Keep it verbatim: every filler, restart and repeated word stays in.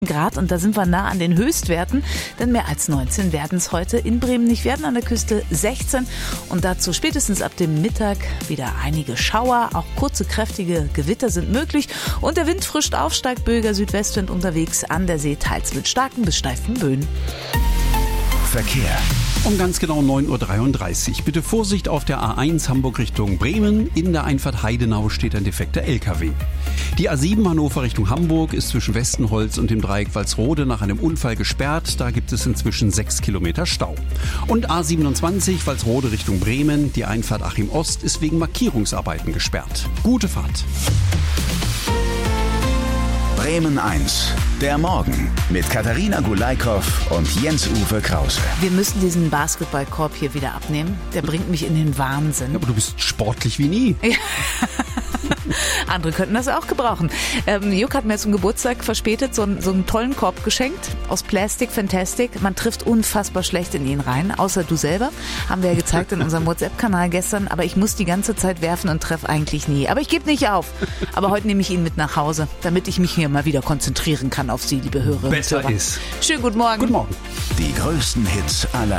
Grad und da sind wir nah an den Höchstwerten, denn mehr als neunzehn werden es heute in Bremen nicht werden, an der Küste sechzehn und dazu spätestens ab dem Mittag wieder einige Schauer, auch kurze kräftige Gewitter sind möglich und der Wind frischt auf, steigt böiger Südwestwind unterwegs an der See, teils mit starken bis steifen Böen. Verkehr. Um ganz genau neun Uhr dreiunddreißig. Bitte Vorsicht auf der A eins Hamburg Richtung Bremen. In der Einfahrt Heidenau steht ein defekter L K W. Die A sieben Hannover Richtung Hamburg ist zwischen Westenholz und dem Dreieck Walsrode nach einem Unfall gesperrt. Da gibt es inzwischen sechs Kilometer Stau. Und A siebenundzwanzig Walsrode Richtung Bremen. Die Einfahrt Achim Ost ist wegen Markierungsarbeiten gesperrt. Gute Fahrt. Bremen eins. Der Morgen mit Katharina Gulaikow und Jens-Uwe Krause. Wir müssen diesen Basketballkorb hier wieder abnehmen. Der bringt mich in den Wahnsinn. Ja, aber du bist sportlich wie nie. Ja. Andere könnten das auch gebrauchen. Ähm, Juck hat mir zum Geburtstag verspätet so, so einen tollen Korb geschenkt. Aus Plastik, Fantastic. Man trifft unfassbar schlecht in ihn rein. Außer du selber. Haben wir ja gezeigt in unserem WhatsApp-Kanal gestern. Aber ich muss die ganze Zeit werfen und treffe eigentlich nie. Aber ich gebe nicht auf. Aber heute nehme ich ihn mit nach Hause, damit ich mich hier mal wieder konzentrieren kann auf Sie, liebe Hörerinnen und Besser Hörer. ist. Schönen guten Morgen. Guten Morgen. Die größten Hits aller